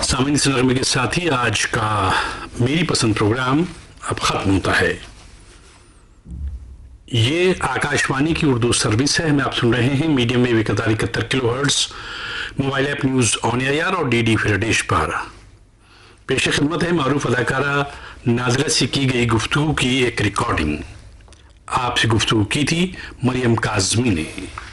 सामान्य नगमे के साथ ही आज का मेरी पसंद प्रोग्राम अब खत्म होता है। ये आकाशवाणी की उर्दू सर्विस है। हमें आप सुन रहे हैं medium wave 71 kilohertz, mobile app news on air और डीडी फिर डिश पर। पेश खिदमत है मारूफ अदाकारा नाज़रा से की गई गुफ्तगू की एक रिकॉर्डिंग। आपसे गुफ्तगू की थी मरियम काज़मी ने।